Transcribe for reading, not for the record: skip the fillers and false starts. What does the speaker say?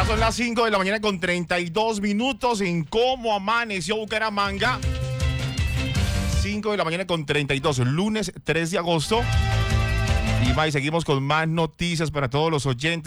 son las 5 de la mañana con 32 minutos en cómo amaneció Bucaramanga. 5 de la mañana con 32, lunes 3 de agosto. Y seguimos con más noticias para todos los oyentes.